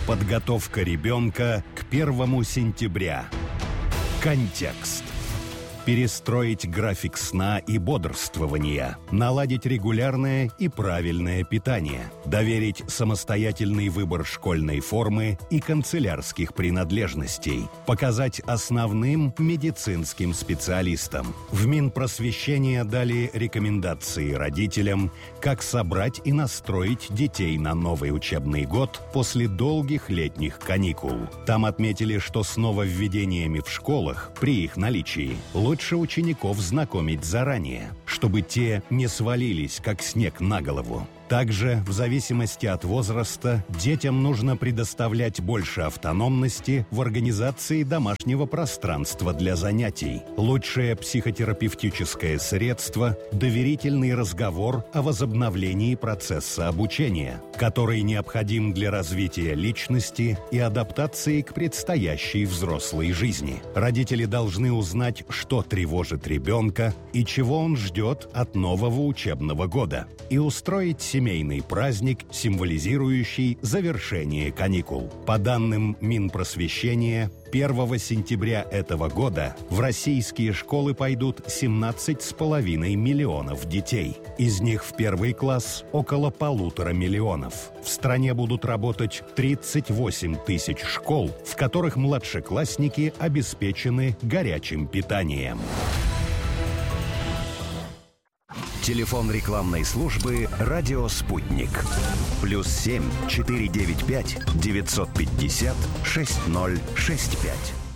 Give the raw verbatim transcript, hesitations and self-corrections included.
Подготовка ребенка к первому сентября. Контекст. Перестроить график сна и бодрствования, наладить регулярное и правильное питание, доверить самостоятельный выбор школьной формы и канцелярских принадлежностей, показать основным медицинским специалистам. В Минпросвещения дали рекомендации родителям, как собрать и настроить детей на новый учебный год после долгих летних каникул. Там отметили, что с нововведениями в школах, при их наличии, лучше Лучше учеников знакомить заранее, чтобы те не свалились, как снег на голову. Также, в зависимости от возраста, детям нужно предоставлять больше автономности в организации домашнего пространства для занятий. Лучшее психотерапевтическое средство – доверительный разговор о возобновлении процесса обучения, который необходим для развития личности и адаптации к предстоящей взрослой жизни. Родители должны узнать, что тревожит ребенка и чего он ждет от нового учебного года, и устроить семейный праздник, символизирующий завершение каникул. По данным Минпросвещения, первого сентября этого года в российские школы пойдут семнадцать с половиной миллионов детей. Из них в первый класс около полутора миллионов. В стране будут работать тридцать восемь тысяч школ, в которых младшеклассники обеспечены горячим питанием. Телефон рекламной службы «Радио Спутник». Плюс семь четыре девять пять девятьсот пятьдесят шесть ноль шесть пять.